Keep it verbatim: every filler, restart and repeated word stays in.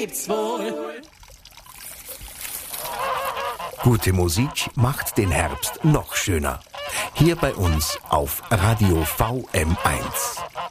geht's wohl. Gute Musik macht den Herbst noch schöner. Hier bei uns auf Radio V M eins.